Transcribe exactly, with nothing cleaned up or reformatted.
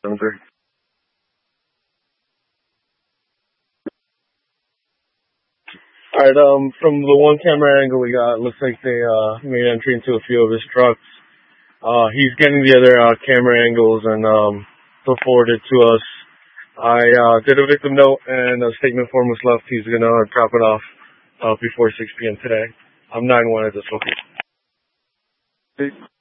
Number. Alright, um, from the one camera angle we got, it looks like they, uh, made entry into a few of his trucks. Uh, he's getting the other, uh, camera angles and, um, they'll forward it to us. I, uh, did a victim note and a statement form was left. He's gonna drop it off, uh, before six p.m. today. I'm nine one at this location.